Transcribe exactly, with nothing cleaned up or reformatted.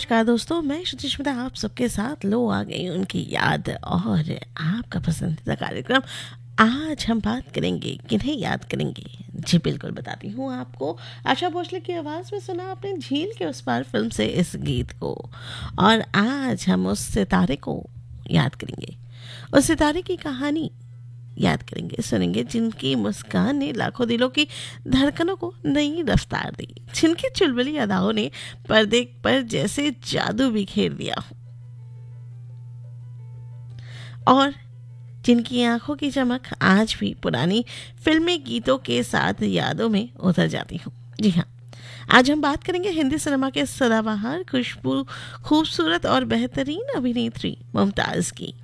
नमस्कार दोस्तों, मैं सुचिस्मिता आप सबके साथ लो आ गई उनकी याद और आपका पसंदीदा कार्यक्रम। आज हम बात करेंगे, किन्हें याद करेंगे। जी बिल्कुल बताती हूँ आपको। आशा भोसले की आवाज़ में सुना आपने झील के उस पार फिल्म से इस गीत को। और आज हम उस सितारे को याद करेंगे, उस सितारे की कहानी याद करेंगे, सुनेंगे, जिनकी मुस्कान ने लाखों दिलों की धड़कनों को नई रफ्तार दी, जिनकी चुलबुली अदाओं ने पर्दे पर जैसे जादू बिखेर दिया हो, और जिनकी आंखों की चमक आज भी पुरानी फिल्मी गीतों के साथ यादों में उतर जाती हूँ। जी हाँ, आज हम बात करेंगे हिंदी सिनेमा के सदाबहार, खुशबू, खूबसूरत और बेहतरीन अभिनेत्री मुमताज़ की।